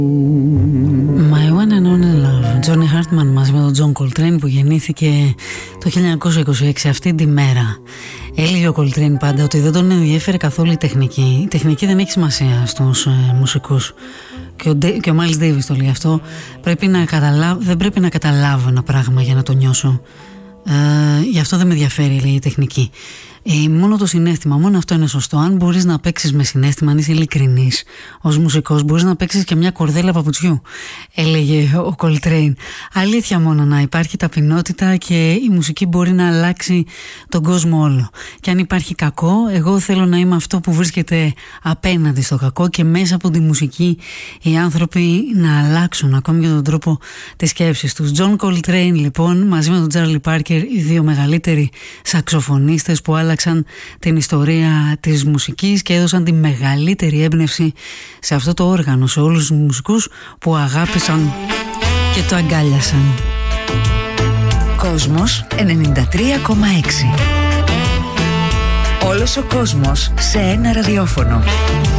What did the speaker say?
My One and Only Love, Johnny Hartman μαζί με τον John Coltrane, που γεννήθηκε το 1926 αυτή τη μέρα. Έλεγε ο Coltrane πάντα ότι δεν τον ενδιέφερε καθόλου η τεχνική. Η τεχνική δεν έχει σημασία στους μουσικούς. Και ο Miles Davis το λέει αυτό. Δεν πρέπει να καταλάβω ένα πράγμα για να το νιώσω. Γι' αυτό δεν με ενδιαφέρει, λέει, η τεχνική. Μόνο το συναίσθημα, μόνο αυτό είναι σωστό. Αν μπορείς να παίξεις με συναίσθημα, αν είσαι ειλικρινής ως μουσικός, μπορείς να παίξεις και μια κορδέλα παπουτσιού, έλεγε ο Coltrane. Αλήθεια μόνο, να υπάρχει ταπεινότητα και η μουσική μπορεί να αλλάξει τον κόσμο όλο. Και αν υπάρχει κακό, εγώ θέλω να είμαι αυτό που βρίσκεται απέναντι στο κακό και μέσα από τη μουσική οι άνθρωποι να αλλάξουν ακόμη και τον τρόπο της σκέψης τους. John Coltrane, λοιπόν, μαζί με τον Charlie Parker, οι δύο μεγαλύτεροι σαξοφωνίστες που άλλαξαν την ιστορία της μουσικής και έδωσαν τη μεγαλύτερη έμπνευση σε αυτό το όργανο, σε όλους τους μουσικούς που αγάπησαν και το αγκάλιασαν. Κόσμος 93,6. Όλος ο κόσμος σε ένα ραδιόφωνο.